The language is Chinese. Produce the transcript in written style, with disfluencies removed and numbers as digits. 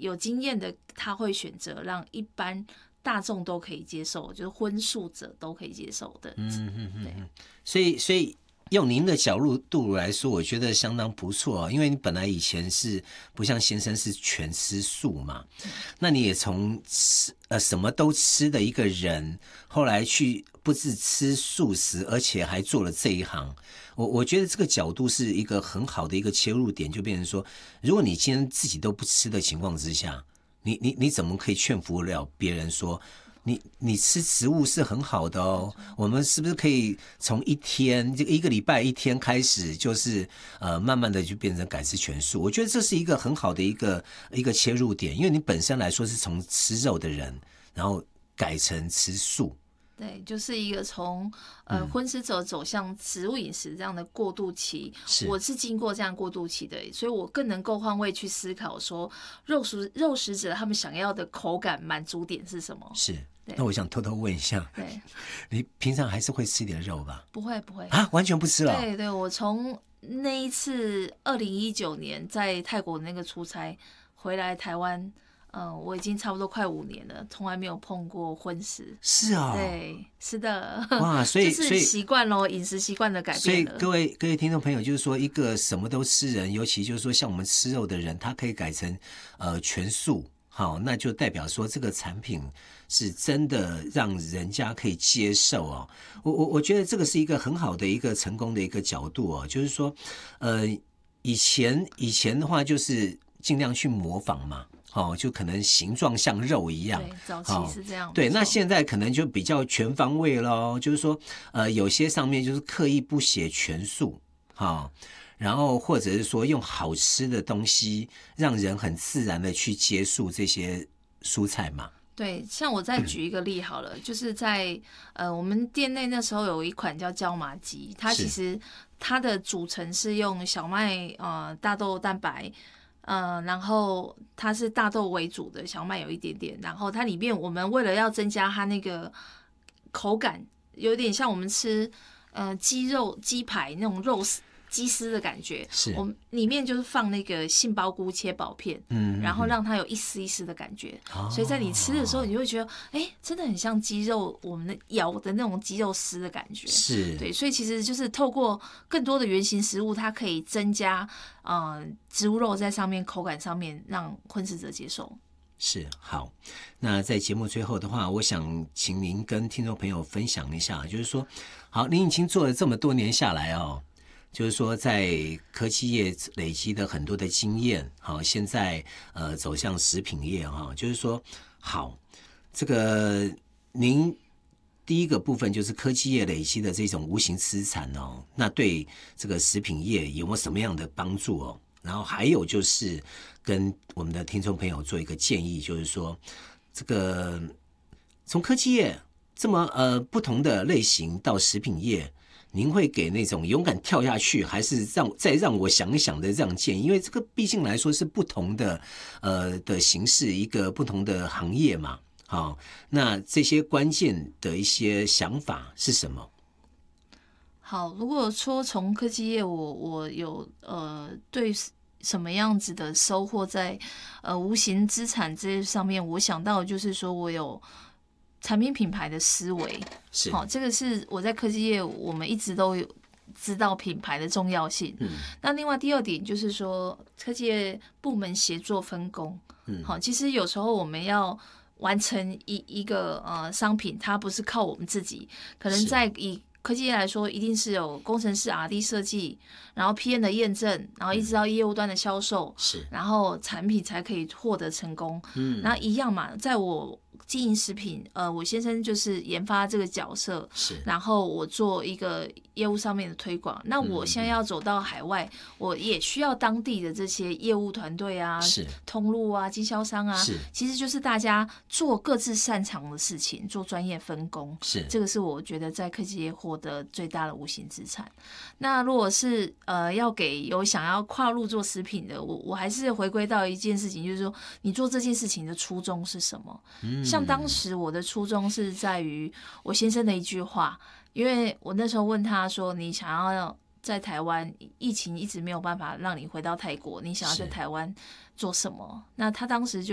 有经验的他会选择让一般大众都可以接受，就是荤素者都可以接受的。 对，所以用您的角度来说，我觉得相当不错，因为你本来以前是不像先生是全吃素嘛，那你也从什么都吃的一个人，后来去不止吃素食，而且还做了这一行。我觉得这个角度是一个很好的一个切入点，就变成说，如果你今天自己都不吃的情况之下，你怎么可以劝服了别人说？你吃食物是很好的哦，我们是不是可以从一天这个1个礼拜1天开始，就是慢慢的就变成改吃全素？我觉得这是一个很好的一个切入点，因为你本身来说是从吃肉的人，然后改成吃素。 对，就是一个从荤食者走向植物饮食这样的过渡期，我是经过这样过渡期的，所以我更能够换位去思考说肉食者他们想要的口感满足点是什么。 是。那我想偷偷问一下， 对， 你平常还是会吃点肉吧？ 不会啊，完全不吃了。 对，我从那一次2019年在泰国的那个出差回来台湾，我已经差不多快5年了，从来没有碰过荤食。 是啊， 对，是的。 哇，所以就是习惯咯，饮食习惯的改变了。 所以各位听众朋友，就是说一个什么都吃人，尤其就是说像我们吃肉的人，他可以改成全素。好，那就代表说这个产品是真的让人家可以接受哦。我觉得这个是一个很好的一个成功的一个角度哦，就是说，以前的话就是尽量去模仿嘛，就可能形状像肉一样。 对，早期是这样。 对，那现在可能就比较全方位咯，就是说，有些上面就是刻意不写全素，然后或者是说用好吃的东西让人很自然的去接触这些蔬菜嘛。 对，像我再举一个例好了，就是在我们店内那时候有一款叫椒麻鸡，它其实它的组成是用小麦大豆蛋白，然后它是大豆为主的，小麦有一点点，然后它里面我们为了要增加它那个口感，有点像我们吃鸡肉鸡排那种肉鸡丝的感觉， 是我们里面就是放那个杏鲍菇切薄片，然后让它有一丝一丝的感觉，所以在你吃的时候，你就会觉得，真的很像鸡肉，我们的咬的那种鸡肉丝的感觉， 是， 对，所以其实就是透过更多的原型食物，它可以增加植物肉在上面口感上面，让荤食者接受。 是，好，那在节目最后的话，我想请您跟听众朋友分享一下，就是说，好，您已经做了这么多年下来哦。就是说，在科技业累积的很多的经验，好，现在走向食品业哈，就是说，好，这个您第一个部分就是科技业累积的这种无形资产哦，那对这个食品业有没有什么样的帮助哦？然后还有就是跟我们的听众朋友做一个建议，就是说，这个从科技业这么不同的类型到食品业。您会给那种勇敢跳下去，还是再让我想一想的这样建议？因为这个毕竟来说是不同的的形式，一个不同的行业嘛。好，那这些关键的一些想法是什么？ 好，如果说从科技业我有对什么样子的收获在无形资产这上面，我想到就是说我有产品品牌的思维， 是好，这个是我在科技业我们一直都有知道品牌的重要性。那另外第二点就是说科技业部门协作分工。好，其实有时候我们要完成一个商品，它不是靠我们自己，可能在以科技业来说，一定是有工程师 R&D 设计，然后 PM 的验证，然后一直到业务端的销售，然后产品才可以获得成功。然后一样嘛，在我经营食品，我先生就是研发这个角色，然后我做一个业务上面的推广。那我现在要走到海外，我也需要当地的这些业务团队啊、通路啊、经销商啊，其实就是大家做各自擅长的事情，做专业分工。这个是我觉得在科技业获得最大的无形资产。那如果是要给有想要跨入做食品的，我还是回归到一件事情，就是说你做这件事情的初衷是什么？像当时我的初衷是在于我先生的一句话，因为我那时候问他说，你想要在台湾，疫情一直没有办法让你回到泰国，你想要在台湾做什么？那他当时就